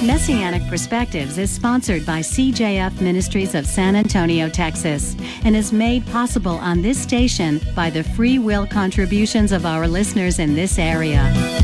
Messianic Perspectives is sponsored by CJF Ministries of San Antonio, Texas, and is made possible on this station by the free will contributions of our listeners in this area.